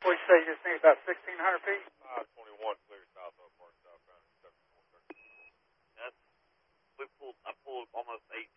What you say, you just need about 1,600 feet? 521 clear south of Park South County, 7130. I pulled almost 8